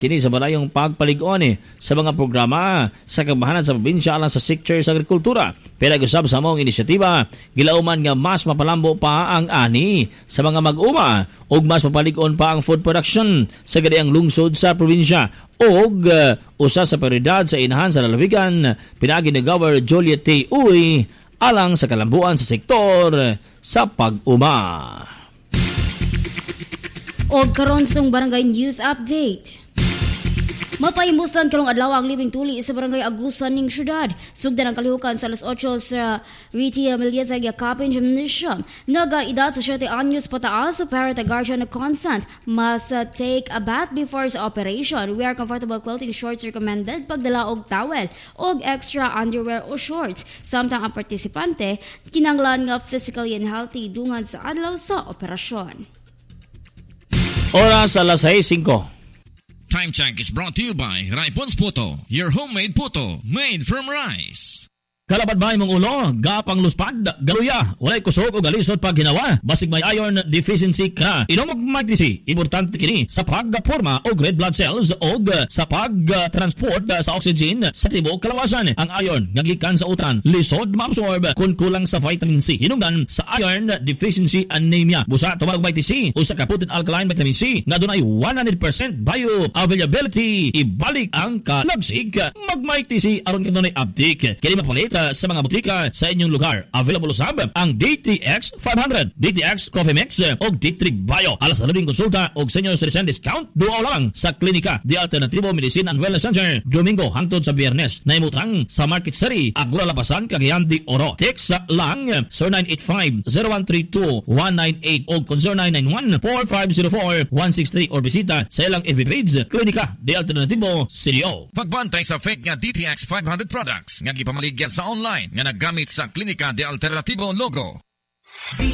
Kini sa balayong pagpalig-on sa mga programa sa kabahanan sa probinsya alang sa sector sa agrikultura. Pero gusab sa mong inisyatiba, gilauman nga mas mapalambo pa ang ani sa mga mag-uma ug mas mapalig-on pa ang food production sa gadiang lungsod sa probinsya. Og usa sa prioridad sa inahan sa lalawigan, pinagi ni Governor Juliet T. Uy alang sa kalambuan sa sektor sa pag-uma. Og karon sa barangay news update. Mapaimustan karong adlaw ang libing tuli sa barangay Agusan ning syudad. Sugdan ang kalihukan sa alas 8 sa Rita Miliesa Yakapin Gymnasium. Nagaedad sa 7 anyos pataas, so parent guardian na consent must take a bath before sa operation. Wear comfortable clothing, shorts recommended, pagdala og towel og extra underwear o shorts. Samtang ang partisipante kinanglan nga physically and healthy dungan sa adlaw sa operasyon. Oras alas 6:05. Time check is brought to you by Raipon's Puto, your homemade puto made from rice. Kalapad ba mong ulo? Gapang luspad, galuya, walay kusog o galisod pag ginawa. Basig may iron deficiency ka. Inom magmagnesi, importante kini sa pagporma og red blood cells og sa pag-transport sa oxygen sa tibok kalawasan. Ang iron ngagikan sa utan, lisod maabsorb kung kulang sa vitamin C. Hinungdan sa iron deficiency anemia. Busa tumag vitamin C o sa kaputin alkaline vitamin C nga dunay 100% bioavailability. Ibalik ang kalagsig. Magmaiti C aron kanunay update. Kini mapalit sa mga butika sa inyong lugar. Available usab ang DTX 500, DTX Coffee Mix o D3 Bio. Alas na rin konsulta o senior citizen discount duaw lang sa klinika di Alternativo Medicine and Wellness Center Domingo hangtod sa Biyernes. Naimutang sa Market City, Agura Lapasan, Cagayan de Oro. Text lang 0985-0132-198 o 0991-4504-163 or bisita sa ilang FB page Klinika di Alternativo CDO. Pagbantay sa fake nga DTX 500 products nga gipamaligya sa online nga naggamit sa Klinika de Alternativo logo.